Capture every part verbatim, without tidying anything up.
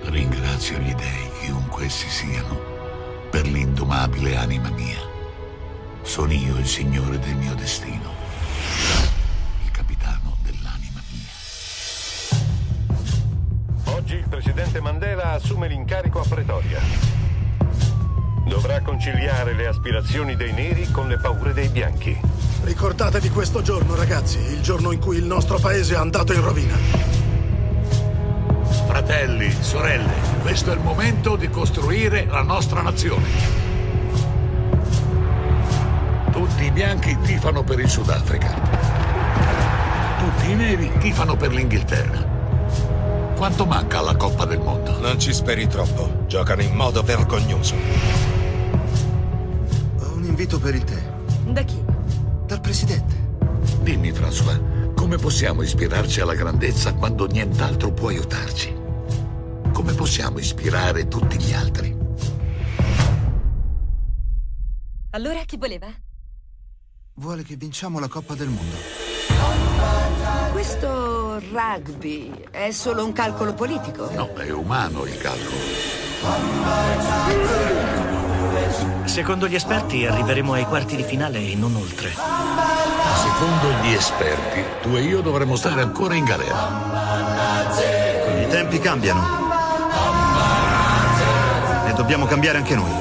Ringrazio gli dei, chiunque essi siano, per l'indomabile anima mia. Sono io il signore del mio destino, il capitano dell'anima mia. Oggi il presidente Mandela assume l'incarico a Pretoria. Dovrà conciliare le aspirazioni dei neri con le paure dei bianchi. Ricordatevi questo giorno, ragazzi, il giorno in cui il nostro paese è andato in rovina. Fratelli, sorelle, questo è il momento di costruire la nostra nazione. Tutti i bianchi tifano per il Sudafrica. Tutti i neri tifano per l'Inghilterra. Quanto manca alla Coppa del Mondo? Non ci speri troppo. Giocano in modo vergognoso. Ho un invito per il tè. Da chi? Dal presidente. Dimmi, François, come possiamo ispirarci alla grandezza quando nient'altro può aiutarci? Come possiamo ispirare tutti gli altri? Allora chi voleva? Vuole che vinciamo la Coppa del Mondo. Questo rugby è solo un calcolo politico? No, è umano il calcolo. Secondo gli esperti arriveremo ai quarti di finale e non oltre. Secondo gli esperti, tu e io dovremmo stare ancora in galera. I tempi cambiano. E dobbiamo cambiare anche noi.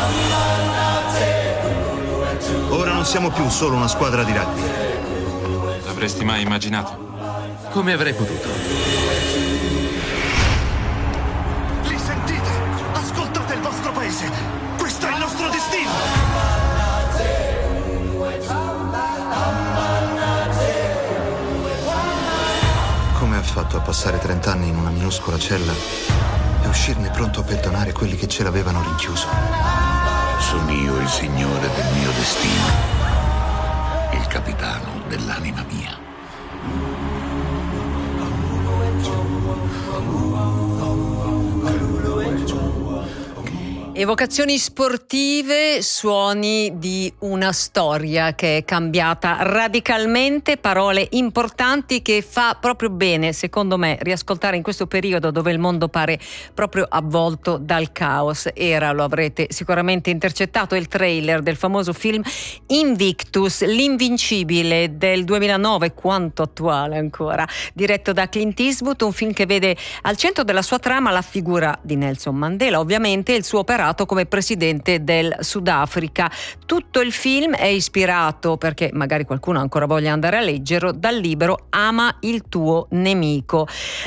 Ora non siamo più solo una squadra di rugby. L'avresti mai immaginato? Come avrei potuto? Li sentite? Ascoltate il vostro paese! Questo è il nostro destino! Come ha fatto a passare trent'anni in una minuscola cella e uscirne pronto a perdonare quelli che ce l'avevano rinchiuso? Sono io il signore del mio destino, il capitano dell'anima mia. Evocazioni sportive, suoni di una storia che è cambiata radicalmente, parole importanti che fa proprio bene, secondo me, riascoltare in questo periodo dove il mondo pare proprio avvolto dal caos. Era, lo avrete sicuramente intercettato, il trailer del famoso film Invictus, l'invincibile del duemilanove, quanto attuale ancora, diretto da Clint Eastwood, un film che vede al centro della sua trama la figura di Nelson Mandela, ovviamente il suo operato come presidente del Sudafrica. Tutto il film è ispirato, perché magari qualcuno ancora voglia andare a leggerlo, dal libro Ama il tuo nemico,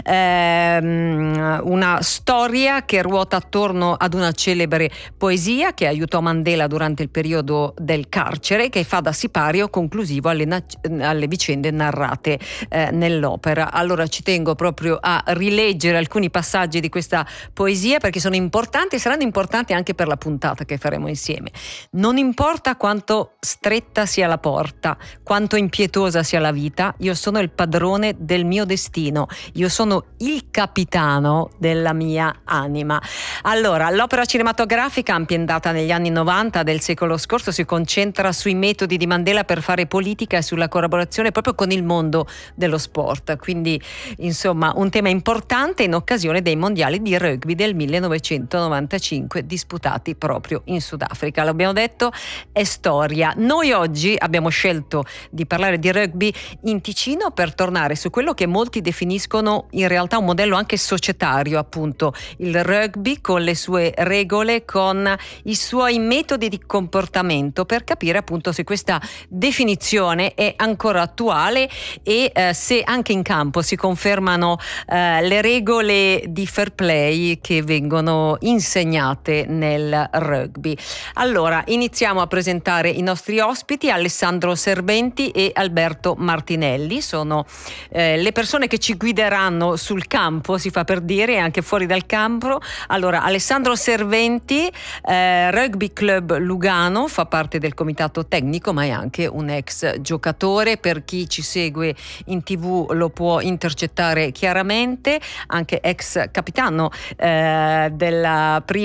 ehm, una storia che ruota attorno ad una celebre poesia che aiutò Mandela durante il periodo del carcere, che fa da sipario conclusivo alle, na- alle vicende narrate eh, nell'opera. Allora ci tengo proprio a rileggere alcuni passaggi di questa poesia perché sono importanti e saranno importanti anche per la puntata che faremo insieme. Non importa quanto stretta sia la porta, quanto impietosa sia la vita, io sono il padrone del mio destino, io sono il capitano della mia anima. Allora, l'opera cinematografica ambientata negli anni novanta del secolo scorso si concentra sui metodi di Mandela per fare politica e sulla collaborazione proprio con il mondo dello sport, quindi insomma un tema importante in occasione dei mondiali di rugby del millenovecentonovantacinque disputati proprio in Sudafrica. L'abbiamo detto, è storia. Noi oggi abbiamo scelto di parlare di rugby in Ticino per tornare su quello che molti definiscono in realtà un modello anche societario, appunto il rugby con le sue regole, con i suoi metodi di comportamento, per capire appunto se questa definizione è ancora attuale e eh, se anche in campo si confermano eh, le regole di fair play che vengono insegnate nel rugby. Allora, iniziamo a presentare i nostri ospiti, Alessandro Serventi e Alberto Martinelli. Sono eh, le persone che ci guideranno sul campo, si fa per dire, e anche fuori dal campo. Allora, Alessandro Serventi, eh, Rugby Club Lugano, fa parte del comitato tecnico, ma è anche un ex giocatore. Per chi ci segue in tivù lo può intercettare chiaramente, anche ex capitano eh, della prima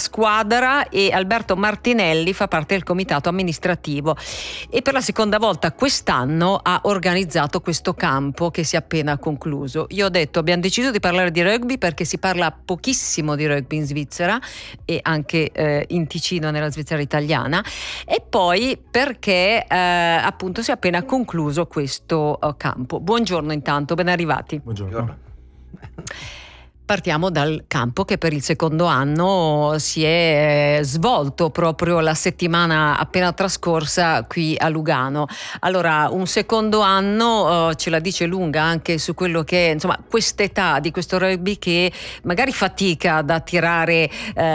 squadra e Alberto Martinelli fa parte del comitato amministrativo e per la seconda volta quest'anno ha organizzato questo campo che si è appena concluso. Io ho detto abbiamo deciso di parlare di rugby perché si parla pochissimo di rugby in Svizzera e anche eh, in Ticino, nella Svizzera italiana, e poi perché eh, appunto si è appena concluso questo uh, campo. Buongiorno intanto, ben arrivati. Buongiorno. Partiamo dal campo che per il secondo anno si è svolto proprio la settimana appena trascorsa qui a Lugano. Allora, un secondo anno uh, ce la dice lunga anche su quello che è, insomma, quest'età di questo rugby che magari fatica ad attirare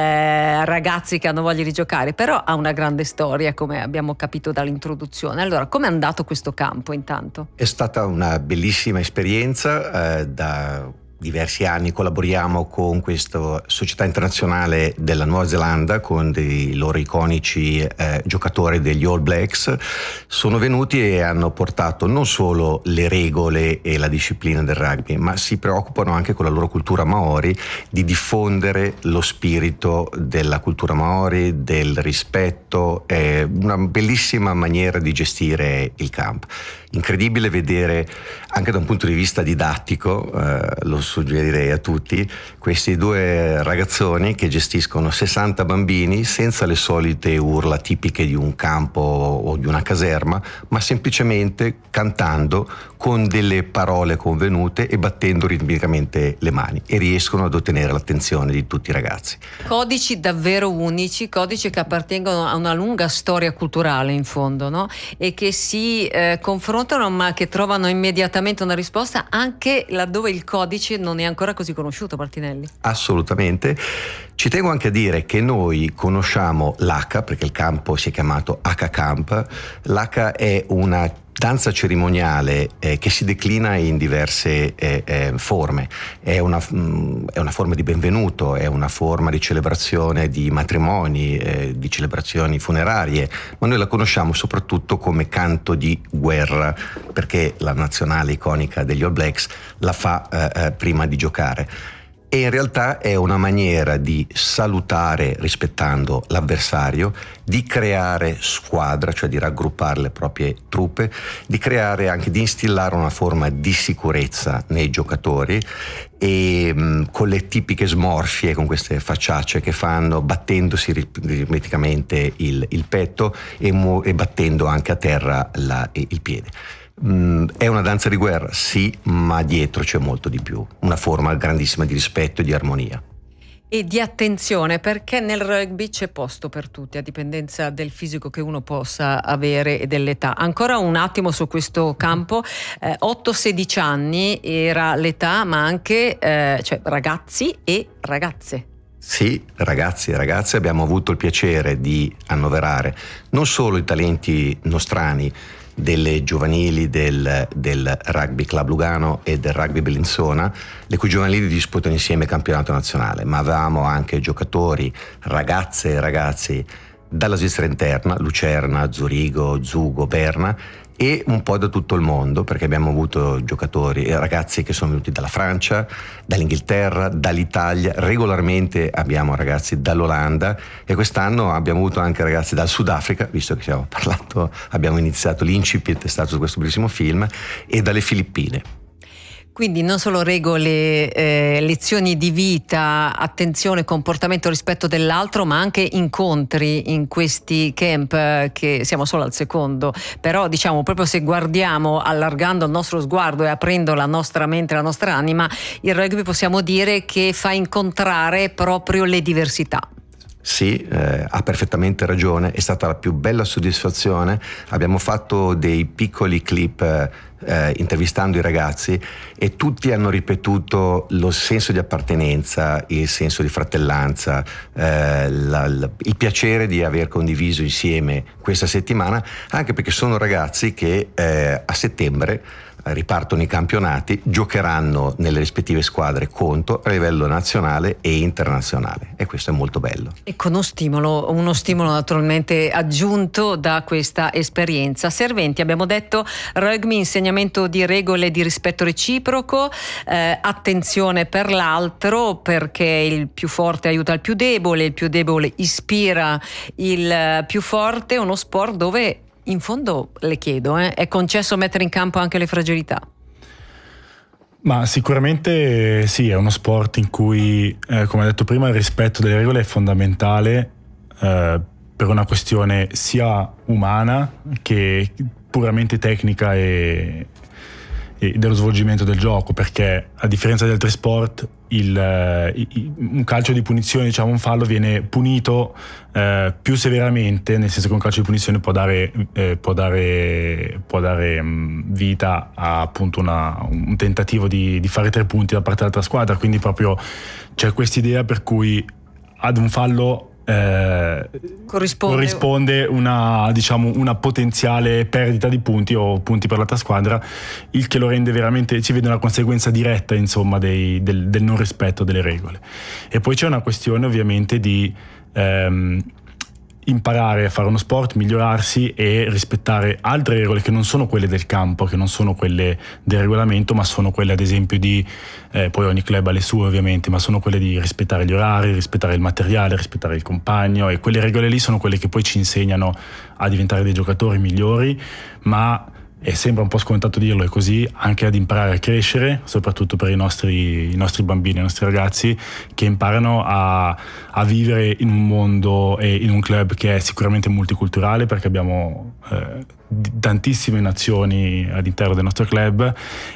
eh, ragazzi che hanno voglia di giocare, però ha una grande storia, come abbiamo capito dall'introduzione. Allora, come è andato questo campo intanto? È stata una bellissima esperienza, eh, da diversi anni collaboriamo con questa società internazionale della Nuova Zelanda, con dei loro iconici eh, giocatori degli All Blacks. Sono venuti e hanno portato non solo le regole e la disciplina del rugby, ma si preoccupano anche con la loro cultura maori di diffondere lo spirito della cultura maori, del rispetto. È una bellissima maniera di gestire il camp. Incredibile vedere anche da un punto di vista didattico, eh, lo suggerirei a tutti, questi due ragazzoni che gestiscono sessanta bambini senza le solite urla tipiche di un campo o di una caserma, ma semplicemente cantando con delle parole convenute e battendo ritmicamente le mani, e riescono ad ottenere l'attenzione di tutti i ragazzi. Codici davvero unici, codici che appartengono a una lunga storia culturale in fondo, no? E che si eh, confrontano ma che trovano immediatamente una risposta anche laddove il codice non è ancora così conosciuto, Martinelli. Assolutamente. Ci tengo anche a dire che noi conosciamo l'H C A, perché il campo si è chiamato H C A Camp. L'H C A è una danza cerimoniale eh, che si declina in diverse eh, eh, forme. È una, mh, è una forma di benvenuto, è una forma di celebrazione di matrimoni, eh, di celebrazioni funerarie, ma noi la conosciamo soprattutto come canto di guerra, perché la nazionale iconica degli All Blacks la fa eh, eh, prima di giocare. E in realtà è una maniera di salutare rispettando l'avversario, di creare squadra, cioè di raggruppare le proprie truppe, di creare anche, di instillare una forma di sicurezza nei giocatori, e mh, con le tipiche smorfie, con queste facciacce che fanno, battendosi ritmicamente il, il petto e, mu- e battendo anche a terra la, il piede. Mm, è una danza di guerra, sì, ma dietro c'è molto di più, una forma grandissima di rispetto e di armonia. E di attenzione, perché nel rugby c'è posto per tutti, a dipendenza del fisico che uno possa avere e dell'età. Ancora un attimo su questo campo, eh, otto sedici anni era l'età, ma anche eh, cioè ragazzi e ragazze. Sì, ragazzi e ragazze, abbiamo avuto il piacere di annoverare non solo i talenti nostrani delle giovanili del, del Rugby Club Lugano e del Rugby Bellinzona, le cui giovanili disputano insieme il campionato nazionale, ma avevamo anche giocatori, ragazze e ragazzi dalla Svizzera interna, Lucerna, Zurigo, Zugo, Berna, e un po' da tutto il mondo, perché abbiamo avuto giocatori e ragazzi che sono venuti dalla Francia, dall'Inghilterra, dall'Italia, regolarmente abbiamo ragazzi dall'Olanda, e quest'anno abbiamo avuto anche ragazzi dal Sudafrica, visto che stiamo parlando, abbiamo iniziato l'incipit, è stato su questo bellissimo film, e dalle Filippine. Quindi non solo regole, eh, lezioni di vita, attenzione, comportamento, rispetto dell'altro, ma anche incontri in questi camp, eh, che siamo solo al secondo. Però diciamo, proprio se guardiamo, allargando il nostro sguardo e aprendo la nostra mente, la nostra anima, il rugby possiamo dire che fa incontrare proprio le diversità. Sì, eh, ha perfettamente ragione, è stata la più bella soddisfazione. Abbiamo fatto dei piccoli clip eh, intervistando i ragazzi, e tutti hanno ripetuto lo senso di appartenenza, il senso di fratellanza, eh, la, la, il piacere di aver condiviso insieme questa settimana, anche perché sono ragazzi che eh, a settembre ripartono i campionati, giocheranno nelle rispettive squadre conto a livello nazionale e internazionale, e questo è molto bello. E con uno stimolo, uno stimolo naturalmente aggiunto da questa esperienza. Serventi, abbiamo detto rugby, insegnamento di regole di rispetto reciproco, eh, attenzione per l'altro, perché il più forte aiuta il più debole, il più debole ispira il più forte, uno sport dove in fondo, le chiedo, eh, è concesso mettere in campo anche le fragilità? Ma sicuramente sì, è uno sport in cui, eh, come ho detto prima, il rispetto delle regole è fondamentale, eh, per una questione sia umana che puramente tecnica e, e dello svolgimento del gioco, perché a differenza di altri sport il, il, un calcio di punizione, diciamo un fallo, viene punito eh, più severamente, nel senso che un calcio di punizione può dare, eh, può dare, può dare mh, vita a appunto una, un tentativo di, di fare tre punti da parte dell'altra squadra, quindi proprio c'è questa idea per cui ad un fallo Eh, corrisponde, corrisponde una, diciamo, una potenziale perdita di punti o punti per l'altra squadra, il che lo rende veramente, ci vede una conseguenza diretta, insomma, dei, del, del non rispetto delle regole. E poi c'è una questione ovviamente di ehm, imparare a fare uno sport, migliorarsi e rispettare altre regole che non sono quelle del campo, che non sono quelle del regolamento, ma sono quelle ad esempio di, eh, poi ogni club ha le sue ovviamente, ma sono quelle di rispettare gli orari, rispettare il materiale, rispettare il compagno, e quelle regole lì sono quelle che poi ci insegnano a diventare dei giocatori migliori, ma e sembra un po' scontato dirlo, è così, anche ad imparare a crescere, soprattutto per i nostri, i nostri bambini, i nostri ragazzi, che imparano a, a vivere in un mondo e in un club che è sicuramente multiculturale, perché abbiamo eh, tantissime nazioni all'interno del nostro club,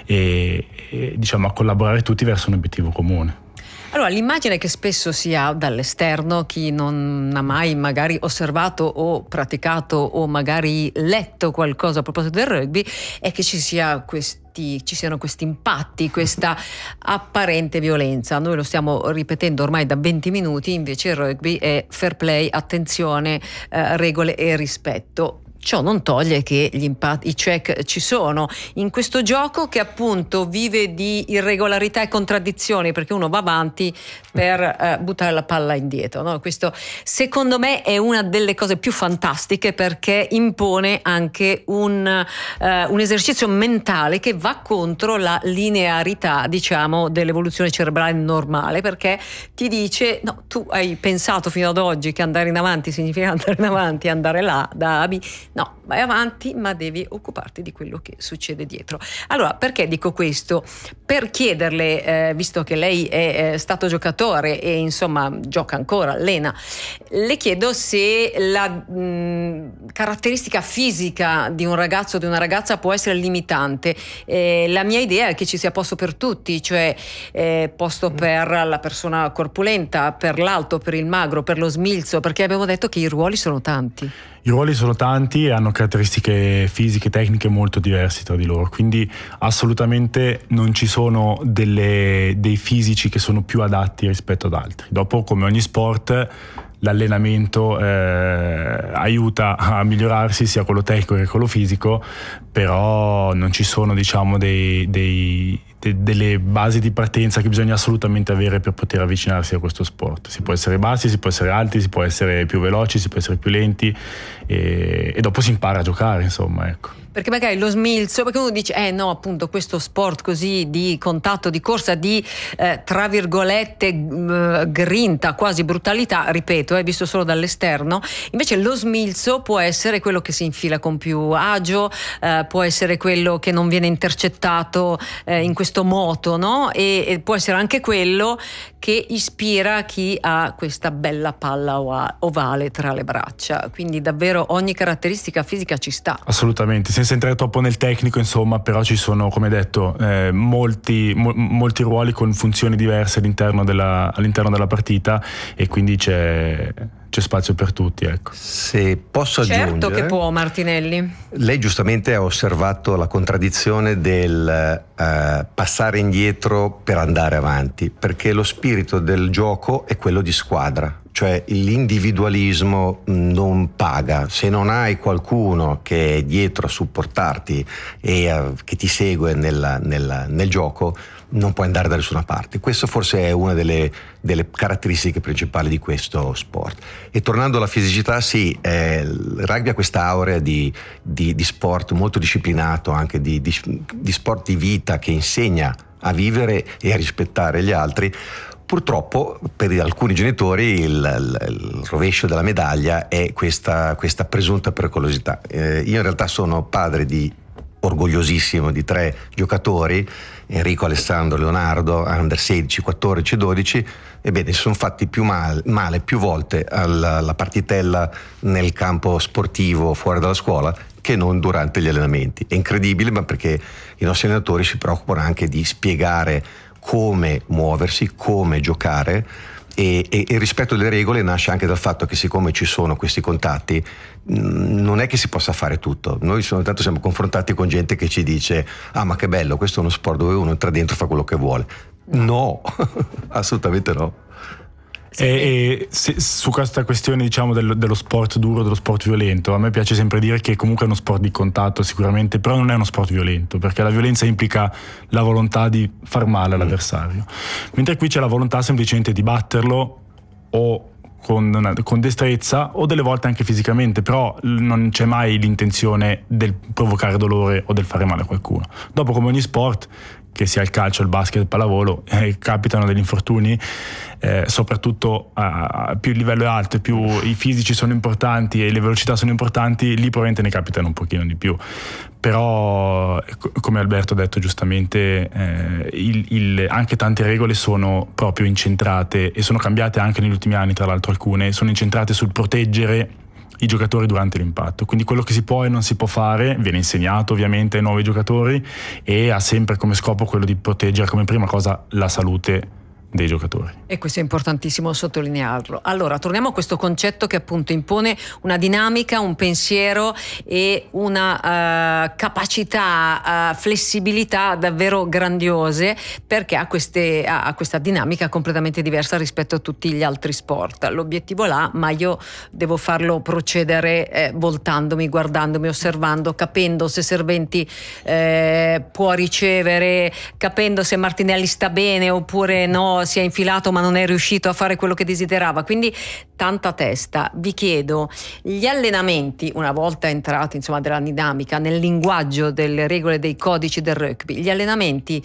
e, e diciamo a collaborare tutti verso un obiettivo comune. Allora, l'immagine che spesso si ha dall'esterno, chi non ha mai magari osservato o praticato o magari letto qualcosa a proposito del rugby, è che ci sia questi ci siano questi impatti, questa apparente violenza. Noi lo stiamo ripetendo ormai da venti minuti, invece il rugby è fair play, attenzione, eh, regole e rispetto. Ciò non toglie che gli impatti, i check ci sono in questo gioco che appunto vive di irregolarità e contraddizioni, perché uno va avanti per eh, buttare la palla indietro, no? Questo secondo me è una delle cose più fantastiche, perché impone anche un, eh, un esercizio mentale che va contro la linearità, diciamo, dell'evoluzione cerebrale normale, perché ti dice no, tu hai pensato fino ad oggi che andare in avanti significa andare in avanti, andare là da A a B. No, vai avanti, ma devi occuparti di quello che succede dietro. Allora, perché dico questo? Per chiederle, eh, visto che lei è, è stato giocatore e insomma gioca ancora, allena, le chiedo se la mh, caratteristica fisica di un ragazzo o di una ragazza può essere limitante. Eh, la mia idea è che ci sia posto per tutti, cioè eh, posto per la persona corpulenta, per l'alto, per il magro, per lo smilzo, perché abbiamo detto che i ruoli sono tanti. I ruoli sono tanti e hanno caratteristiche fisiche, tecniche molto diverse tra di loro, quindi assolutamente non ci sono delle, dei fisici che sono più adatti rispetto ad altri. Dopo, come ogni sport, l'allenamento eh, aiuta a migliorarsi, sia quello tecnico che quello fisico, però non ci sono, diciamo, dei, dei, de, delle basi di partenza che bisogna assolutamente avere per poter avvicinarsi a questo sport. Si può essere bassi, si può essere alti, si può essere più veloci, si può essere più lenti, e, e dopo si impara a giocare, insomma, ecco. Perché magari lo smilzo, perché uno dice eh no, appunto questo sport così di contatto, di corsa, di eh, tra virgolette eh, grinta, quasi brutalità, ripeto, è visto solo dall'esterno, invece lo smilzo può essere quello che si infila con più agio, eh, può essere quello che non viene intercettato eh, in questo moto, no? E, e può essere anche quello che ispira chi ha questa bella palla ovale tra le braccia, quindi davvero ogni caratteristica fisica ci sta. Assolutamente, senza entrare troppo nel tecnico, insomma, però ci sono, come detto, eh, molti, mo- molti ruoli con funzioni diverse all'interno della, all'interno della partita, e quindi c'è, c'è spazio per tutti, ecco. Se posso aggiungere, certo che può, Martinelli. Lei giustamente ha osservato la contraddizione del uh, passare indietro per andare avanti, perché lo spirito del gioco è quello di squadra, cioè l'individualismo non paga. Se non hai qualcuno che è dietro a supportarti e uh, che ti segue nella, nella, nel gioco, non puoi andare da nessuna parte. Questo forse è una delle, delle caratteristiche principali di questo sport. E tornando alla fisicità, sì, eh, il rugby ha questa aurea di, di, di sport molto disciplinato, anche di, di, di sport di vita che insegna a vivere e a rispettare gli altri. Purtroppo per alcuni genitori il, il, il rovescio della medaglia è questa, questa presunta pericolosità. Eh, io in realtà sono padre di orgogliosissimo di tre giocatori, Enrico, Alessandro, Leonardo, under sedici, quattordici, dodici. Ebbene, si sono fatti più male, male più volte alla, alla partitella nel campo sportivo fuori dalla scuola che non durante gli allenamenti. È incredibile, ma perché i nostri allenatori si preoccupano anche di spiegare come muoversi, come giocare. E, e il rispetto delle regole nasce anche dal fatto che, siccome ci sono questi contatti, mh, non è che si possa fare tutto. Noi ogni tanto siamo confrontati con gente che ci dice: ah, ma che bello, questo è uno sport dove uno entra dentro e fa quello che vuole. No, assolutamente no. E, e se, su questa questione, diciamo, dello, dello sport duro, dello sport violento, a me piace sempre dire che comunque è uno sport di contatto sicuramente, però non è uno sport violento, perché la violenza implica la volontà di far male all'avversario, mentre qui c'è la volontà semplicemente di batterlo o con, con destrezza o delle volte anche fisicamente, però non c'è mai l'intenzione del provocare dolore o del fare male a qualcuno. Dopo, come ogni sport, che sia il calcio, il basket, il pallavolo, eh, capitano degli infortuni, eh, soprattutto a, più il livello è alto, più i fisici sono importanti e le velocità sono importanti, lì probabilmente ne capitano un pochino di più. Però, come Alberto ha detto giustamente, eh, il, il, anche tante regole sono proprio incentrate, e sono cambiate anche negli ultimi anni, tra l'altro alcune, sono incentrate sul proteggere i giocatori durante l'impatto. Quindi quello che si può e non si può fare viene insegnato ovviamente ai nuovi giocatori e ha sempre come scopo quello di proteggere come prima cosa la salute dei giocatori. E questo è importantissimo sottolinearlo. Allora, torniamo a questo concetto che appunto impone una dinamica, un pensiero e una uh, capacità, uh, flessibilità davvero grandiose, perché ha, queste, ha questa dinamica completamente diversa rispetto a tutti gli altri sport. L'obiettivo là, ma io devo farlo procedere eh, voltandomi, guardandomi, osservando, capendo se Serventi eh, può ricevere, capendo se Martinelli sta bene oppure no, si è infilato ma non è riuscito a fare quello che desiderava, quindi tanta testa. Vi chiedo, gli allenamenti, una volta entrati insomma della dinamica, nel linguaggio delle regole, dei codici del rugby, gli allenamenti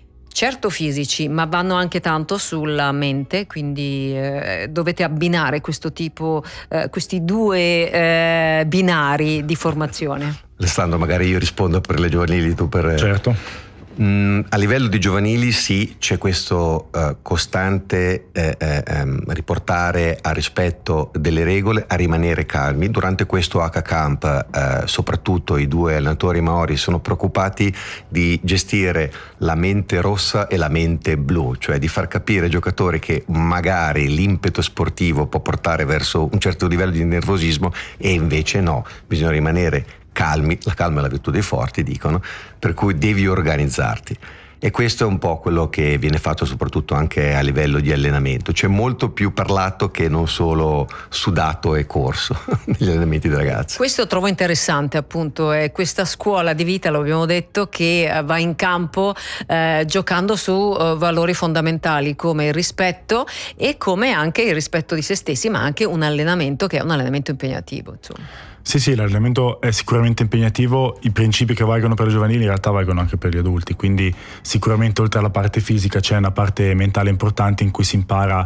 certo fisici, ma vanno anche tanto sulla mente, quindi eh, dovete abbinare questo tipo, eh, questi due eh, binari di formazione. Alessandro, magari io rispondo per le giovanili, tu per... Certo. Mm, a livello di giovanili sì, c'è questo uh, costante eh, eh, ehm, riportare al rispetto delle regole, a rimanere calmi. Durante questo H Camp eh, soprattutto i due allenatori maori sono preoccupati di gestire la mente rossa e la mente blu, cioè di far capire ai giocatori che magari l'impeto sportivo può portare verso un certo livello di nervosismo e invece no, bisogna rimanere calmi, la calma è la virtù dei forti, dicono, per cui devi organizzarti. E questo è un po' quello che viene fatto soprattutto anche a livello di allenamento. C'è molto più parlato che non solo sudato e corso negli allenamenti dei ragazzi. Questo trovo interessante, appunto, è questa scuola di vita, lo abbiamo detto, che va in campo eh, giocando su uh, valori fondamentali come il rispetto e come anche il rispetto di se stessi, ma anche un allenamento che è un allenamento impegnativo, insomma. Sì, sì, l'allenamento è sicuramente impegnativo, i principi che valgono per i giovanili in realtà valgono anche per gli adulti, quindi sicuramente oltre alla parte fisica c'è una parte mentale importante in cui si impara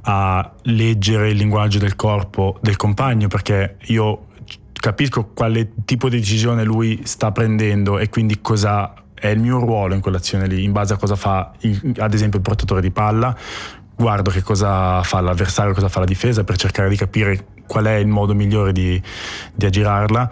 a leggere il linguaggio del corpo del compagno, perché io capisco quale tipo di decisione lui sta prendendo e quindi cosa è il mio ruolo in quell'azione lì, in base a cosa fa ad esempio il portatore di palla, guardo che cosa fa l'avversario, cosa fa la difesa per cercare di capire qual è il modo migliore di, di aggirarla.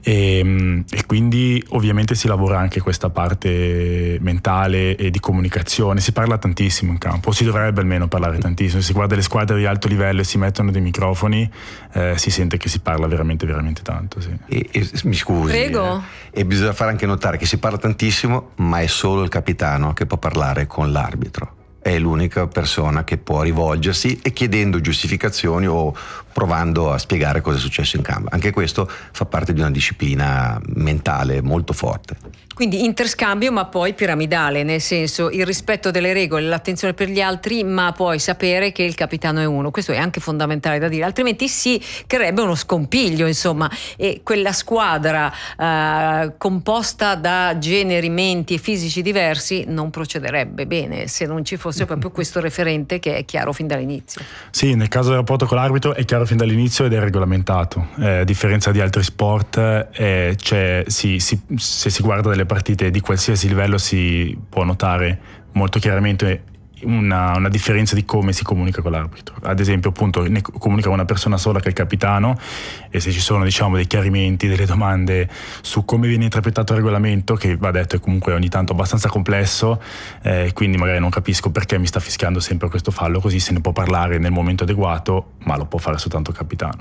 E, e quindi ovviamente si lavora anche questa parte mentale e di comunicazione. Si parla tantissimo in campo, o si dovrebbe almeno parlare tantissimo. Se si guarda le squadre di alto livello e si mettono dei microfoni, eh, si sente che si parla veramente veramente tanto, sì. E, e, mi scusi, Prego. Eh, e bisogna fare anche notare che si parla tantissimo, ma è solo il capitano che può parlare con l'arbitro. È l'unica persona che può rivolgersi e chiedendo giustificazioni o provando a spiegare cosa è successo in campo. Anche questo fa parte di una disciplina mentale molto forte. Quindi interscambio, ma poi piramidale, nel senso il rispetto delle regole, l'attenzione per gli altri, ma poi sapere che il capitano è uno. Questo è anche fondamentale da dire, altrimenti si creerebbe uno scompiglio, insomma, e quella squadra eh, composta da generi, menti e fisici diversi non procederebbe bene se non ci fosse proprio questo referente che è chiaro fin dall'inizio. Sì, nel caso del rapporto con l'arbitro è chiaro fin dall'inizio ed è regolamentato. Eh, a differenza di altri sport, eh, c'è, si, si, se si guarda delle partite di qualsiasi livello si può notare molto chiaramente una, una differenza di come si comunica con l'arbitro. Ad esempio, appunto, ne comunica una persona sola che è il capitano, e se ci sono, diciamo, dei chiarimenti, delle domande su come viene interpretato il regolamento, che va detto è comunque ogni tanto abbastanza complesso, eh, quindi magari non capisco perché mi sta fischiando sempre questo fallo, così se ne può parlare nel momento adeguato, ma lo può fare soltanto il capitano.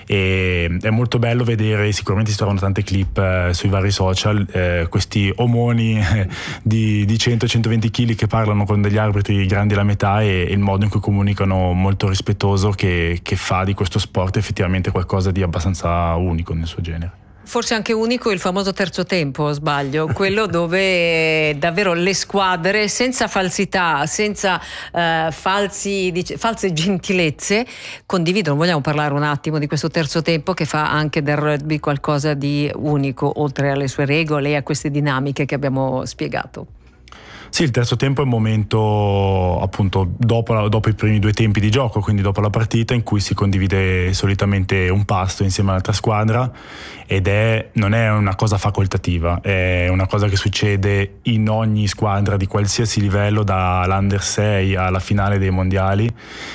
E è molto bello vedere, sicuramente si trovano tante clip eh, sui vari social, eh, questi omoni eh, di, di cento centoventi chili che parlano con degli arbitri grandi la metà, e, e il modo in cui comunicano molto rispettoso, che, che fa di questo sport effettivamente qualcosa di abbastanza unico nel suo genere. Forse anche unico il famoso terzo tempo, o sbaglio? Quello dove davvero le squadre, senza falsità, senza eh, falsi, dice, false gentilezze, condividono. Vogliamo parlare un attimo di questo terzo tempo che fa anche del rugby qualcosa di unico, oltre alle sue regole e a queste dinamiche che abbiamo spiegato? Sì, il terzo tempo è un momento appunto dopo, dopo i primi due tempi di gioco, quindi dopo la partita, in cui si condivide solitamente un pasto insieme all'altra squadra, ed è, non è una cosa facoltativa, è una cosa che succede in ogni squadra di qualsiasi livello, dall'Under sei alla finale dei mondiali.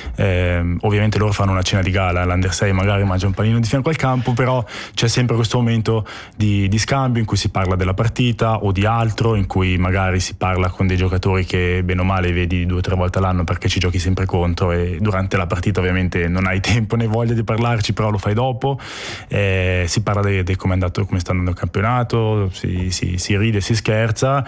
Eh, ovviamente loro fanno una cena di gala, l'Under sei magari mangia un panino di fianco al campo, però c'è sempre questo momento di, di scambio in cui si parla della partita o di altro, in cui magari si parla con dei giocatori che bene o male vedi due o tre volte all'anno perché ci giochi sempre contro, e durante la partita ovviamente non hai tempo né voglia di parlarci, però lo fai dopo. Eh, si parla di, di come è andato, come sta andando il campionato, si, si, si ride, si scherza,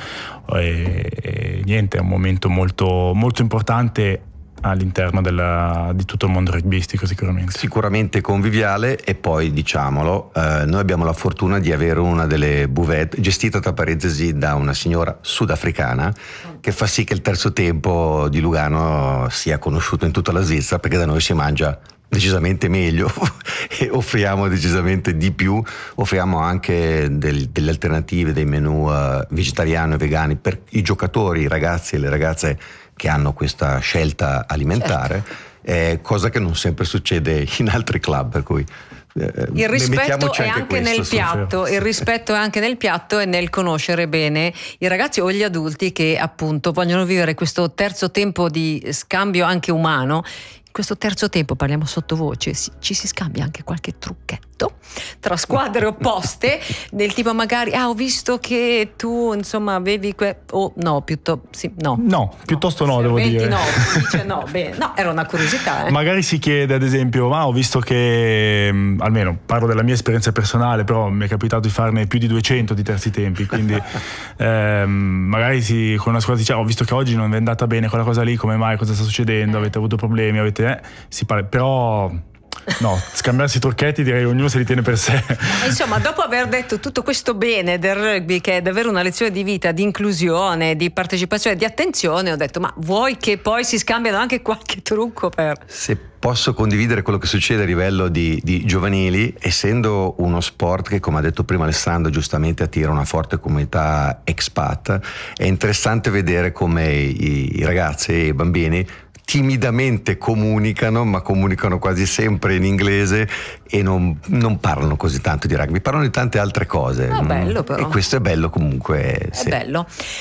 e, e niente, è un momento molto, molto importante all'interno della, di tutto il mondo rugbyistico, sicuramente. Sicuramente conviviale. E poi diciamolo, eh, noi abbiamo la fortuna di avere una delle buvette gestita, tra parentesi, da una signora sudafricana, che fa sì che il terzo tempo di Lugano sia conosciuto in tutta la Svizzera, perché da noi si mangia decisamente meglio e offriamo decisamente di più. Offriamo anche del, delle alternative, dei menù uh, vegetariani e vegani per i giocatori, i ragazzi e le ragazze che hanno questa scelta alimentare, certo. eh, cosa che non sempre succede in altri club, per cui eh, il rispetto è anche, anche questo, nel piatto, il rispetto è anche nel piatto e nel conoscere bene i ragazzi o gli adulti che appunto vogliono vivere questo terzo tempo di scambio anche umano. In questo terzo tempo, parliamo sottovoce, ci si scambia anche qualche trucchetto tra squadre opposte, del tipo magari ah ho visto che tu insomma avevi que- o oh, no piuttosto sì, no no piuttosto no, no devo dire no, dice no, bene, no, era una curiosità eh. Magari si chiede ad esempio ma ah, ho visto che mh, almeno parlo della mia esperienza personale, però mi è capitato di farne più di duecento di terzi tempi, quindi ehm, magari si, con una squadra dice ah, ho visto che oggi non è andata bene quella cosa lì, come mai, cosa sta succedendo, avete avuto problemi, avete eh, si parla, però no, scambiarsi i trucchetti direi ognuno se li tiene per sé. Insomma, dopo aver detto tutto questo bene del rugby, che è davvero una lezione di vita, di inclusione, di partecipazione, di attenzione, ho detto ma vuoi che poi si scambiano anche qualche trucco per... Se posso condividere quello che succede a livello di, di giovanili, essendo uno sport che, come ha detto prima Alessandro, giustamente attira una forte comunità expat, è interessante vedere come i, i ragazzi e i bambini timidamente comunicano, ma comunicano quasi sempre in inglese e non, non parlano così tanto di rugby, parlano di tante altre cose. Ah, bello però. E questo è bello comunque. È sì. bello.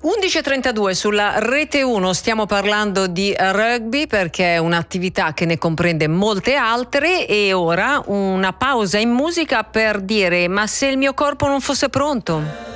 undici e trentadue sulla Rete uno, stiamo parlando di rugby perché è un'attività che ne comprende molte altre, e ora una pausa in musica per dire: ma se il mio corpo non fosse pronto?